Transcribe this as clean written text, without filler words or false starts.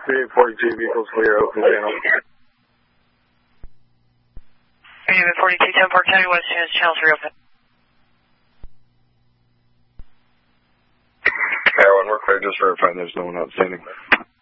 3842 vehicles clear, open channel. Unit 42, 10 Park County West units, channels reopen. Everyone, we're clear, just verifying there's no one outstanding.